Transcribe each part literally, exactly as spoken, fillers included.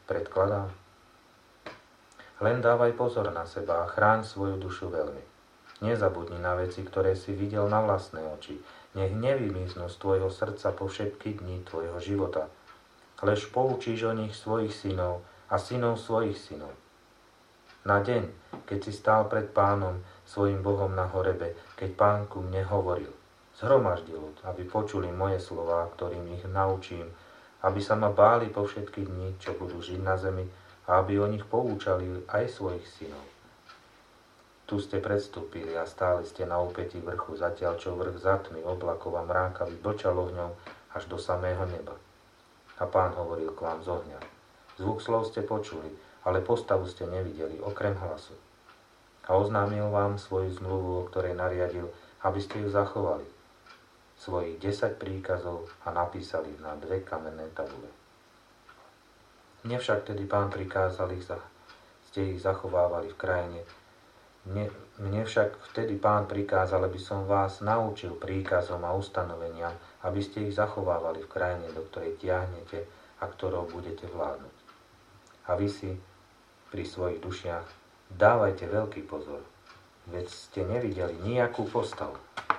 predkladá? Len dávaj pozor na seba a chráň svoju dušu veľmi. Nezabudni na veci, ktoré si videl na vlastné oči. Nech nevymiznú z tvojho srdca po všetky dni tvojho života. Lež poučíš o nich svojich synov a synov svojich synov. Na deň, keď si stál pred Pánom, svojim Bohom na horebe, keď Pán ku mne hovoril, zhromaždi ľud, aby počuli moje slová, ktorým ich naučím, aby sa ma báli po všetky dni, čo budú žiť na zemi, a aby o nich poučali aj svojich synov. Tu ste predstúpili a stáli ste na úpätí vrchu, zatiaľ čo vrch zatmy oblakov a mrákavy blčal ohňom až do samého neba. A Pán hovoril k vám z ohňa. Zvuk slov ste počuli, ale postavu ste nevideli, okrem hlasu. A oznámil vám svoju zmluvu, o ktorej nariadil, aby ste ju zachovali. Svojich desať príkazov a napísali ich na dve kamenné tabule. Mne však tedy Pán prikázal ich, ste ich zachovávali v krajine. Mne, mne však vtedy Pán prikázal, aby som vás naučil príkazom a ustanoveniam, aby ste ich zachovávali v krajine, do ktorej tiahnete a ktorou budete vládnuť. A vy si pri svojich dušiach dávajte veľký pozor, veď ste nevideli nejakú postavu.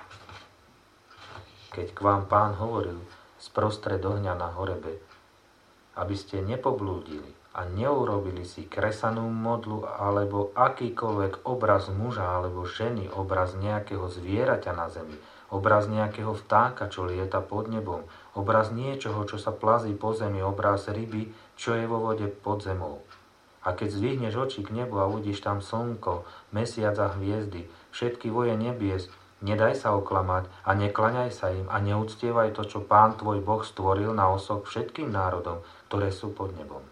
Keď k vám Pán hovoril sprostred ohňa na horebe, aby ste nepoblúdili a neurobili si kresanú modlu alebo akýkoľvek obraz muža alebo ženy, obraz nejakého zvieraťa na zemi, obraz nejakého vtáka, čo lieta pod nebom, obraz niečoho, čo sa plazí po zemi, obraz ryby, čo je vo vode pod zemou. A keď zdvihneš oči k nebu a uvidíš tam slnko, mesiac a hviezdy, všetky voje nebies, nedaj sa oklamať a neklaňaj sa im a neúctievaj to, čo Pán tvoj Boh stvoril na osok všetkým národom, ktoré sú pod nebom.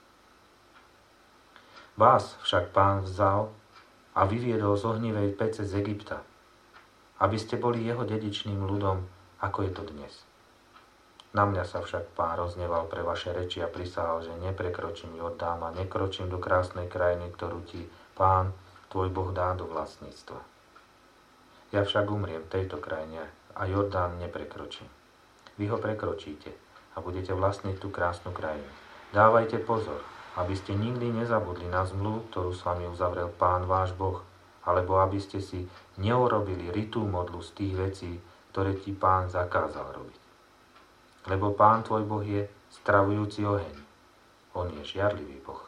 Vás však Pán vzal a vyviedol z ohnivej pece z Egypta, aby ste boli jeho dedičným ľudom, ako je to dnes. Na mňa sa však Pán rozneval pre vaše reči a prisahal, že neprekročím Jordán a nekročím do krásnej krajiny, ktorú ti Pán, tvoj Boh, dá do vlastníctva. Ja však umriem v tejto krajine a Jordán neprekročím. Vy ho prekročíte a budete vlastniť tú krásnu krajinu. Dávajte pozor, aby ste nikdy nezabudli na zmluvu, ktorú s vami uzavrel Pán váš Boh, alebo aby ste si neurobili ritú modlu z tých vecí, ktoré ti Pán zakázal robiť. Lebo Pán tvoj Boh je stravujúci oheň. On je žiarlivý Boh.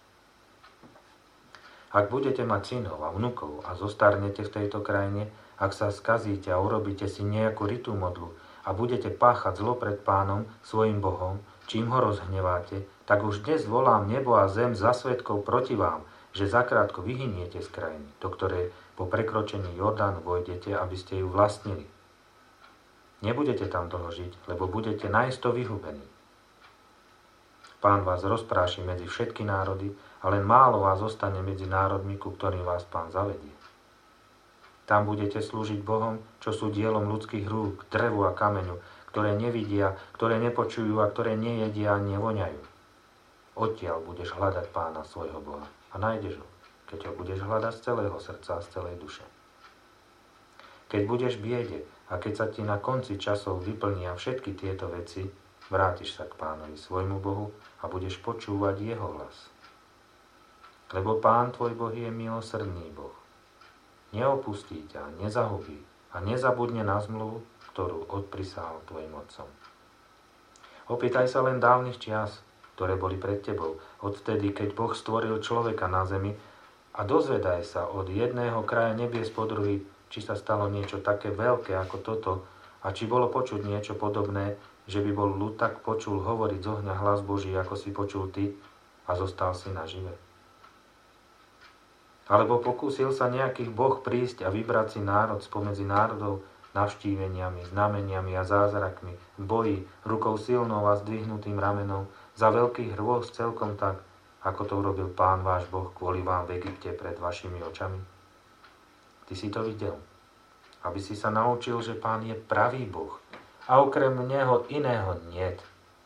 Ak budete mať synov a vnukov a zostarnete v tejto krajine, ak sa skazíte a urobíte si nejakú ritú modlu a budete páchať zlo pred Pánom, svojim Bohom, čím ho rozhneváte, tak už dnes volám nebo a zem za svedkov proti vám, že zakrátko vyhyniete z krajiny, do ktorej po prekročení Jordánu vojdete, aby ste ju vlastnili. Nebudete tam dlho žiť, lebo budete naisto vyhubení. Pán vás rozpráši medzi všetky národy a len málo vás zostane medzi národmi, ku ktorým vás Pán zavedie. Tam budete slúžiť Bohom, čo sú dielom ľudských rúk, drevu a kameňu, ktoré nevidia, ktoré nepočujú a ktoré nejedia a nevoňajú. Odtiaľ budeš hľadať Pána svojho Boha a nájdeš ho, keď ho budeš hľadať z celého srdca a z celej duše. Keď budeš v biede a keď sa ti na konci časov vyplnia všetky tieto veci, vrátiš sa k Pánovi svojmu Bohu a budeš počúvať jeho hlas. Lebo Pán tvoj Boh je milosrdný Boh. Neopustí ťa, nezahubí a nezabudne na zmluvu, ktorú odprisahal tvojim otcom. Opýtaj sa len dávnych čias, ktoré boli pred tebou, odtedy, keď Boh stvoril človeka na zemi, a dozvedaj sa od jedného kraja nebies po druhý, či sa stalo niečo také veľké ako toto a či bolo počuť niečo podobné, že by bol ľud tak počul hovoriť z ohňa hlas Boží, ako si počul ty a zostal si nažive. Alebo pokúsil sa nejaký Boh prísť a vybrať si národ spomedzi národov navštíveniami, znameniami a zázrakmi, v boji, rukou silnou a zdvihnutým ramenom, za veľký hrôz celkom tak, ako to urobil Pán váš Boh kvôli vám v Egypte pred vašimi očami. Ty si to videl, aby si sa naučil, že Pán je pravý Boh a okrem Neho iného niet.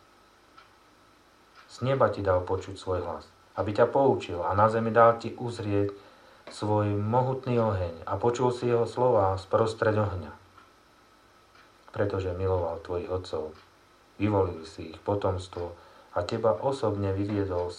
Z neba ti dal počuť svoj hlas, aby ťa poučil a na zemi dal ti uzrieť svoj mohutný oheň a počul si jeho slová sprostred ohňa. Pretože miloval tvojich otcov, vyvolil si ich potomstvo a teba osobne vyviedol z